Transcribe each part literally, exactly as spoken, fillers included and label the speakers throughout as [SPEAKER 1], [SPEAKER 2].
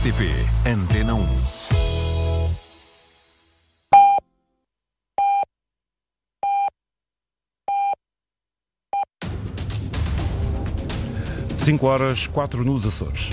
[SPEAKER 1] R T P Antena um.
[SPEAKER 2] cinco horas, quatro nos Açores.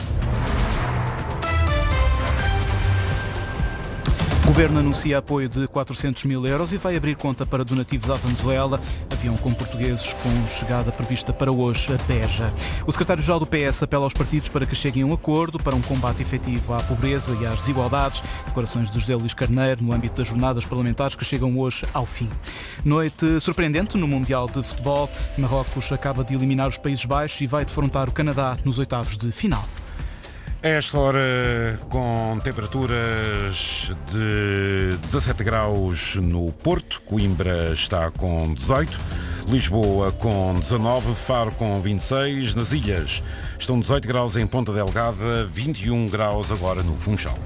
[SPEAKER 2] O Governo anuncia apoio de quatrocentos mil euros e vai abrir conta para donativos à Venezuela. Avião com portugueses com chegada prevista para hoje a Beja. O secretário-geral do P S apela aos partidos para que cheguem a um acordo para um combate efetivo à pobreza e às desigualdades. Declarações de José Luís Carneiro no âmbito das jornadas parlamentares que chegam hoje ao fim. Noite surpreendente no Mundial de Futebol. Marrocos acaba de eliminar os Países Baixos e vai defrontar o Canadá nos oitavos de final.
[SPEAKER 3] A esta hora, com temperaturas de dezassete graus no Porto, Coimbra está com dezoito, Lisboa com dezanove, Faro com vinte e seis, nas ilhas estão dezoito graus em Ponta Delgada, vinte e um graus agora no Funchal.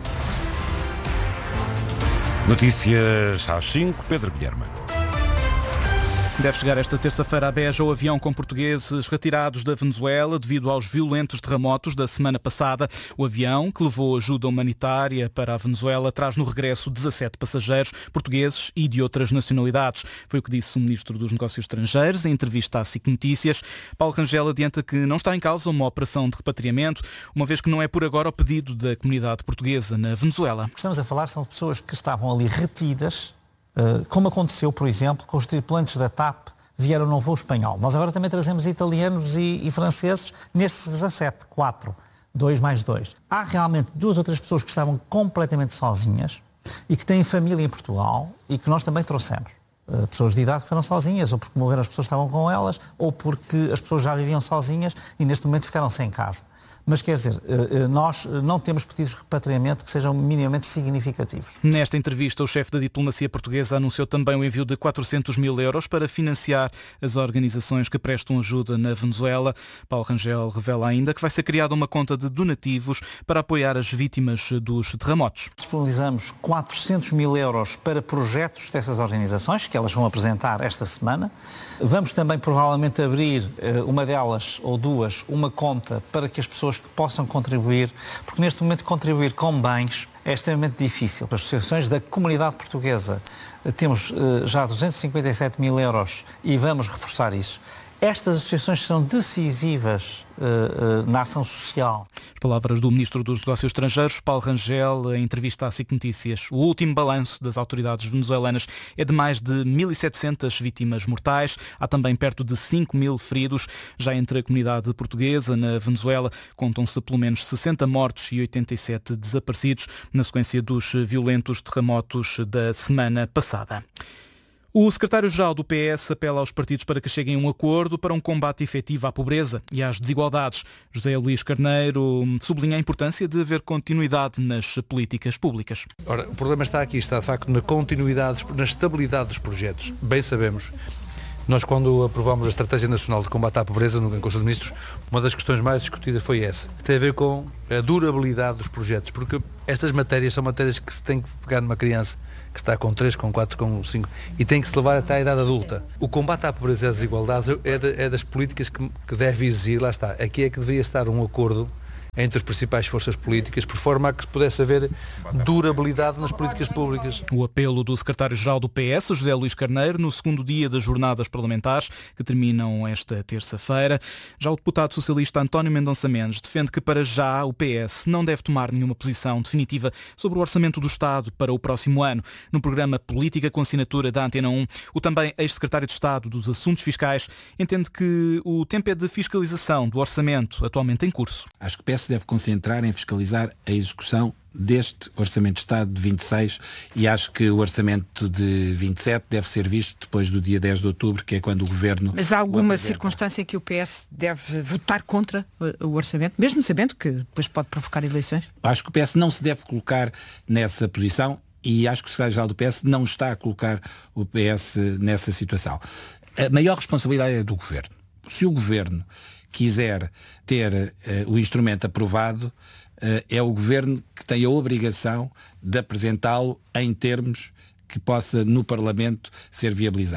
[SPEAKER 3] Notícias às cinco, Pedro Guilherme.
[SPEAKER 2] Deve chegar esta terça-feira a Beja o avião com portugueses retirados da Venezuela devido aos violentos terremotos da semana passada. O avião, que levou ajuda humanitária para a Venezuela, traz no regresso dezassete passageiros portugueses e de outras nacionalidades. Foi o que disse o Ministro dos Negócios Estrangeiros em entrevista à S I C Notícias. Paulo Rangel adianta que não está em causa uma operação de repatriamento, uma vez que não é por agora o pedido da comunidade portuguesa na Venezuela.
[SPEAKER 4] O que estamos a falar são de pessoas que estavam ali retidas, como aconteceu, por exemplo, com os tripulantes da TAP vieram num voo espanhol. Nós agora também trazemos italianos e, e franceses nestes dezassete, quatro, dois mais dois. Há realmente duas outras pessoas que estavam completamente sozinhas e que têm família em Portugal e que nós também trouxemos. Uh, pessoas de idade que foram sozinhas, ou porque morreram as pessoas que estavam com elas, ou porque as pessoas já viviam sozinhas e neste momento ficaram sem casa. Mas quer dizer, nós não temos pedidos de repatriamento que sejam minimamente significativos.
[SPEAKER 2] Nesta entrevista, o chefe da diplomacia portuguesa anunciou também o envio de quatrocentos mil euros para financiar as organizações que prestam ajuda na Venezuela. Paulo Rangel revela ainda que vai ser criada uma conta de donativos para apoiar as vítimas dos terremotos.
[SPEAKER 4] Disponibilizamos quatrocentos mil euros para projetos dessas organizações, que elas vão apresentar esta semana. Vamos também provavelmente abrir uma delas ou duas, uma conta para que as pessoas que possam contribuir, porque neste momento contribuir com bens é extremamente difícil. As associações da comunidade portuguesa temos uh, já duzentos e cinquenta e sete mil euros e vamos reforçar isso. Estas associações serão decisivas uh, uh, na ação social.
[SPEAKER 2] As palavras do Ministro dos Negócios Estrangeiros, Paulo Rangel, em entrevista à S I C Notícias. O último balanço das autoridades venezuelanas é de mais de mil e setecentas vítimas mortais. Há também perto de cinco mil feridos. Já entre a comunidade portuguesa na Venezuela contam-se pelo menos sessenta mortos e oitenta e sete desaparecidos na sequência dos violentos terremotos da semana passada. O secretário-geral do P S apela aos partidos para que cheguem a um acordo para um combate efetivo à pobreza e às desigualdades. José Luís Carneiro sublinha a importância de haver continuidade nas políticas públicas.
[SPEAKER 5] Ora, o problema está aqui, está de facto na continuidade, na estabilidade dos projetos. Bem sabemos. Nós, quando aprovamos a Estratégia Nacional de Combate à Pobreza no Conselho de Ministros, uma das questões mais discutidas foi essa. Tem a ver com a durabilidade dos projetos, porque estas matérias são matérias que se tem que pegar numa criança que está com três, com quatro, com cinco e tem que se levar até à idade adulta. O combate à pobreza e às desigualdades é, de, é das políticas que, que deve exigir, lá está, aqui é que deveria estar um acordo entre as principais forças políticas, por forma a que pudesse haver durabilidade nas políticas públicas.
[SPEAKER 2] O apelo do secretário-geral do P S, José Luís Carneiro, no segundo dia das jornadas parlamentares, que terminam esta terça-feira. Já o deputado socialista António Mendonça Mendes defende que, para já, o P S não deve tomar nenhuma posição definitiva sobre o orçamento do Estado para o próximo ano. No programa Política com assinatura da Antena um, o também ex-secretário de Estado dos Assuntos Fiscais entende que o tempo é de fiscalização do orçamento atualmente em curso.
[SPEAKER 6] Acho que o P S deve concentrar em fiscalizar a execução deste Orçamento de Estado de vinte e seis e acho que o Orçamento de vinte e sete deve ser visto depois do dia dez de outubro, que é quando o Governo...
[SPEAKER 7] Mas há alguma circunstância que o P S deve votar contra o Orçamento, mesmo sabendo que depois pode provocar eleições?
[SPEAKER 6] Acho que o P S não se deve colocar nessa posição e acho que o secretário-geral do P S não está a colocar o P S nessa situação. A maior responsabilidade é do Governo. Se o Governo quiser ter uh, o instrumento aprovado, uh, é o Governo que tem a obrigação de apresentá-lo em termos que possa, no Parlamento, ser viabilizado.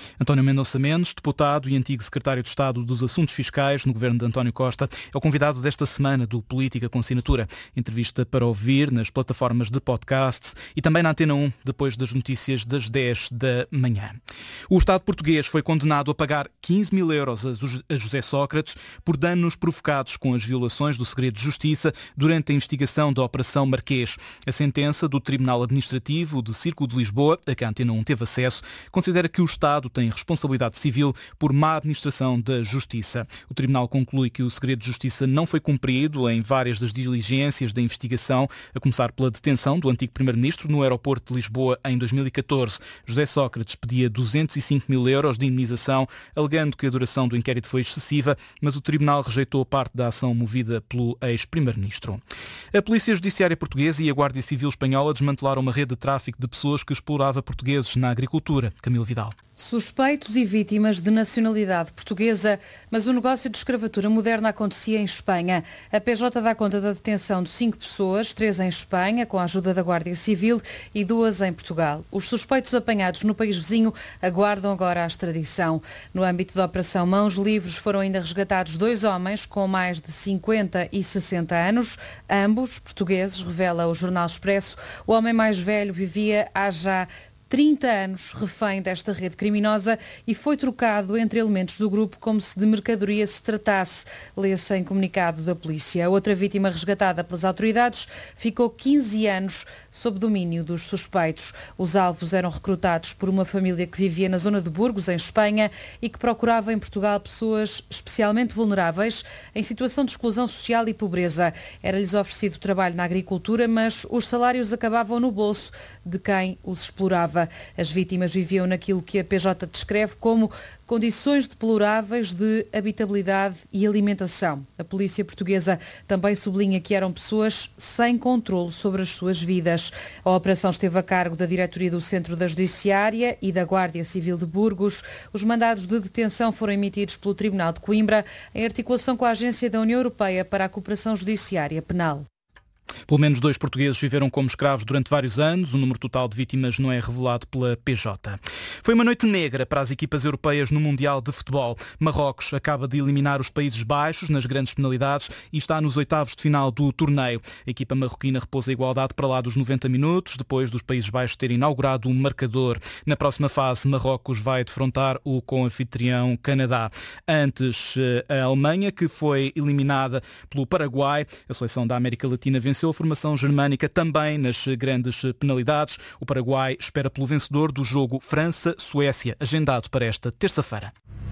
[SPEAKER 2] António Mendonça Mendes, deputado e antigo secretário de Estado dos Assuntos Fiscais no governo de António Costa, é o convidado desta semana do Política com Assinatura. Entrevista para ouvir nas plataformas de podcast e também na Antena um, depois das notícias das dez da manhã. O Estado português foi condenado a pagar quinze mil euros a José Sócrates por danos provocados com as violações do segredo de justiça durante a investigação da Operação Marquês. A sentença do Tribunal Administrativo do Círculo de Lisboa, a que a Antena um teve acesso, considera que o Estado tem responsabilidade civil por má administração da justiça. O Tribunal conclui que o segredo de justiça não foi cumprido em várias das diligências da investigação, a começar pela detenção do antigo Primeiro-Ministro no aeroporto de Lisboa em dois mil e catorze. José Sócrates pedia duzentos e cinco mil euros de indemnização, alegando que a duração do inquérito foi excessiva, mas o Tribunal rejeitou parte da ação movida pelo ex-Primeiro-Ministro. A Polícia Judiciária Portuguesa e a Guarda Civil Espanhola desmantelaram uma rede de tráfico de pessoas que explorava portugueses na agricultura. Camilo Vidal.
[SPEAKER 1] Suspeitos e vítimas de nacionalidade portuguesa, mas o negócio de escravatura moderna acontecia em Espanha. A P J dá conta da detenção de cinco pessoas, três em Espanha, com a ajuda da Guarda Civil, e duas em Portugal. Os suspeitos apanhados no país vizinho aguardam agora a extradição. No âmbito da Operação Mãos Livres foram ainda resgatados dois homens com mais de cinquenta e sessenta anos, ambos portugueses, revela o Jornal Expresso. O homem mais velho vivia há já trinta anos refém desta rede criminosa e foi trocado entre elementos do grupo como se de mercadoria se tratasse, lê-se em comunicado da polícia. A outra vítima resgatada pelas autoridades ficou quinze anos sob domínio dos suspeitos. Os alvos eram recrutados por uma família que vivia na zona de Burgos, em Espanha, e que procurava em Portugal pessoas especialmente vulneráveis em situação de exclusão social e pobreza. Era-lhes oferecido trabalho na agricultura, mas os salários acabavam no bolso de quem os explorava. As vítimas viviam naquilo que a P J descreve como condições deploráveis de habitabilidade e alimentação. A polícia portuguesa também sublinha que eram pessoas sem controle sobre as suas vidas. A operação esteve a cargo da diretoria do Centro da Judiciária e da Guarda Civil de Burgos. Os mandados de detenção foram emitidos pelo Tribunal de Coimbra em articulação com a Agência da União Europeia para a Cooperação Judiciária Penal.
[SPEAKER 2] Pelo menos dois portugueses viveram como escravos durante vários anos. O número total de vítimas não é revelado pela P J. Foi uma noite negra para as equipas europeias no Mundial de Futebol. Marrocos acaba de eliminar os Países Baixos nas grandes penalidades e está nos oitavos de final do torneio. A equipa marroquina repousa a igualdade para lá dos noventa minutos, depois dos Países Baixos terem inaugurado um marcador. Na próxima fase, Marrocos vai defrontar o co-anfitrião Canadá. Antes, a Alemanha, que foi eliminada pelo Paraguai. A seleção da América Latina venceu a formação germânica também nas grandes penalidades. O Paraguai espera pelo vencedor do jogo França-Suécia, agendado para esta terça-feira.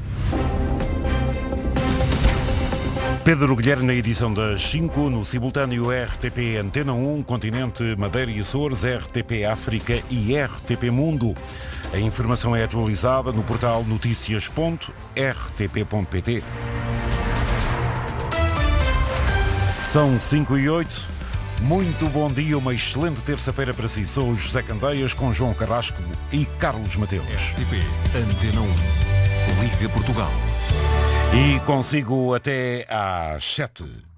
[SPEAKER 3] Pedro Guilherme na edição das cinco, no simultâneo R T P Antena um, Continente, Madeira e Açores, R T P África e R T P Mundo. A informação é atualizada no portal notícias ponto r t p ponto p t. São cinco e oito. Muito bom dia, uma excelente terça-feira para si. Sou o José Candeias com João Carrasco e Carlos Mateus.
[SPEAKER 8] R T P Antena um. Liga Portugal.
[SPEAKER 3] E consigo até às sete.